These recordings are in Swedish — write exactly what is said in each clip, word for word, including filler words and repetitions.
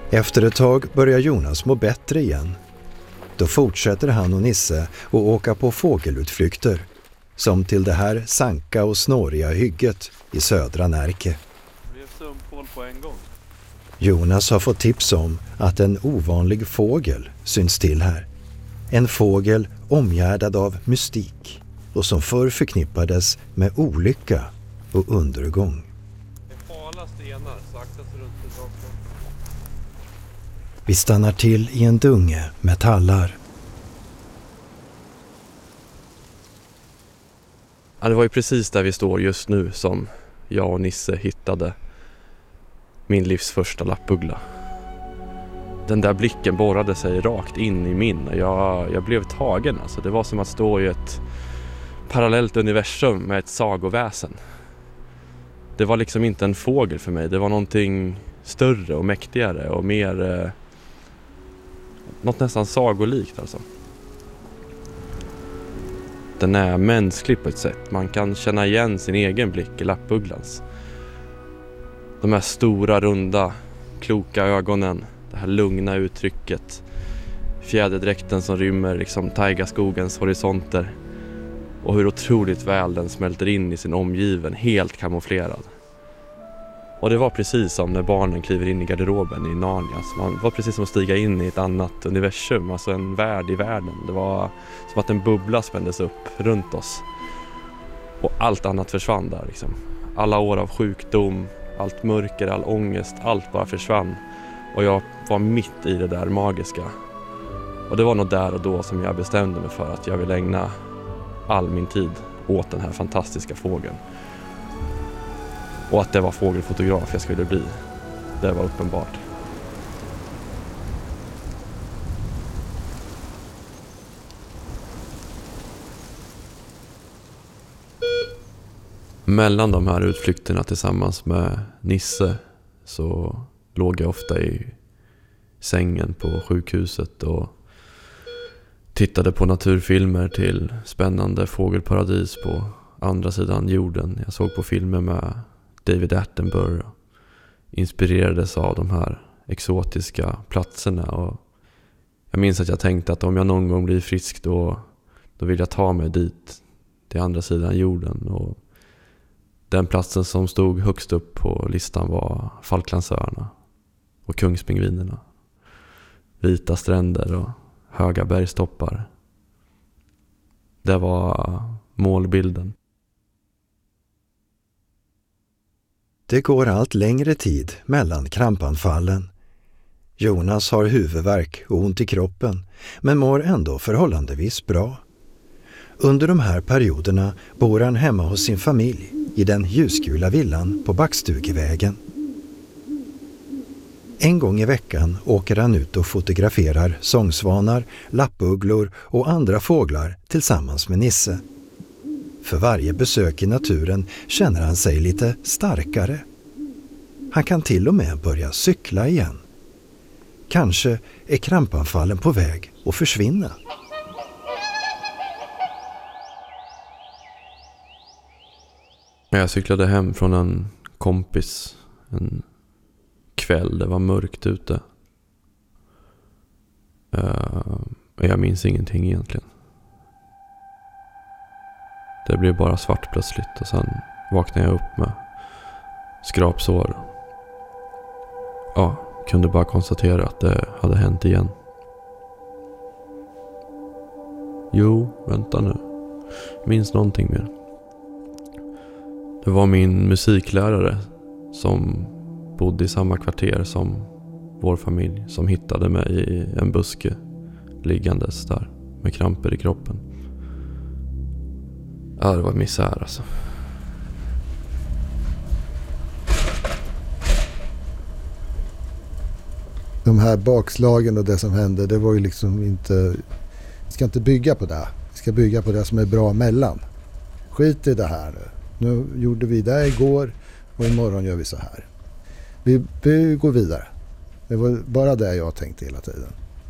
Efter ett tag börjar Jonas må bättre igen. Då fortsätter han och Nisse att åka på fågelutflykter, som till det här sanka och snåriga hygget i södra Närke. Det är sumpål på en gång. Jonas har fått tips om att en ovanlig fågel syns till här. En fågel omgärdad av mystik och som förr förknippades med olycka och undergång. Det är hala stenar, saktas runt ett avstånd. Vi stannar till i en dunge med tallar. Ja, det var ju precis där vi står just nu som jag och Nisse hittade min livs första lappuggla. Den där blicken borrade sig rakt in i min och jag, jag blev tagen. Alltså, det var som att stå i ett parallellt universum med ett sagoväsen. Det var liksom inte en fågel för mig. Det var någonting större och mäktigare och mer eh, något nästan sagolikt alltså. Den är mänsklig på ett sätt. Man kan känna igen sin egen blick i lappugglans. De här stora, runda, kloka ögonen. Det här lugna uttrycket. Fjäderdräkten som rymmer liksom taigaskogens horisonter. Och hur otroligt väl den smälter in i sin omgiven, helt kamouflerad. Och det var precis som när barnen kliver in i garderoben i Narnia. Så man var precis som att stiga in i ett annat universum, alltså en värld i världen. Det var som att en bubbla spändes upp runt oss. Och allt annat försvann där liksom. Alla år av sjukdom, allt mörker, all ångest, allt bara försvann. Och jag var mitt i det där magiska. Och det var nog där och då som jag bestämde mig för att jag vill ägna all min tid åt den här fantastiska fågeln. Och att det var fågelfotograf jag skulle bli. Det var uppenbart. Mellan de här utflykterna tillsammans med Nisse så låg jag ofta i sängen på sjukhuset och tittade på naturfilmer till spännande fågelparadis på andra sidan jorden. Jag såg på filmer med David Attenborough och inspirerades av de här exotiska platserna. Och jag minns att jag tänkte att om jag någon gång blir frisk då, då vill jag ta mig dit till andra sidan jorden. Och den platsen som stod högst upp på listan var Falklandsöarna och Kungspingvinerna. Vita stränder och höga bergstoppar. Det var målbilden. Det går allt längre tid mellan krampanfallen. Jonas har huvudvärk och ont i kroppen, men mår ändå förhållandevis bra. Under de här perioderna bor han hemma hos sin familj i den ljusgula villan på Backstugevägen. En gång i veckan åker han ut och fotograferar sångsvanar, lappugglor och andra fåglar tillsammans med Nisse. För varje besök i naturen känner han sig lite starkare. Han kan till och med börja cykla igen. Kanske är krampanfallen på väg att försvinna. Jag cyklade hem från en kompis en kväll. Det var mörkt ute. Uh, jag minns ingenting egentligen. Det blev bara svart plötsligt och sen vaknade jag upp med skrapsår. Ja, kunde bara konstatera att det hade hänt igen. Jo, vänta nu. Minns någonting mer. Det var min musiklärare som bodde i samma kvarter som vår familj, som hittade mig i en buske liggandes där med kramper i kroppen. Ja, det var misär alltså. De här bakslagen och det som hände, det var ju liksom inte... Vi ska inte bygga på det. Vi ska bygga på det som är bra mellan. Skit i det här nu. Nu gjorde vi det igår och imorgon gör vi så här. Vi, vi går vidare. Det var bara det jag tänkte hela tiden.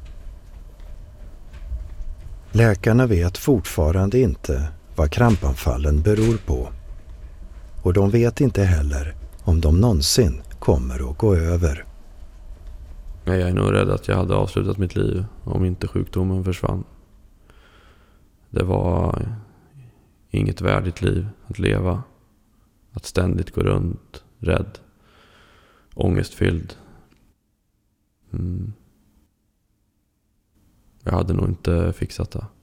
Läkarna vet fortfarande inte vad krampanfallen beror på. Och de vet inte heller om de någonsin kommer att gå över. Jag är nog rädd att jag hade avslutat mitt liv om inte sjukdomen försvann. Det var inget värdigt liv att leva. Att ständigt gå runt, rädd, ångestfylld. Mm. Jag hade nog inte fixat det.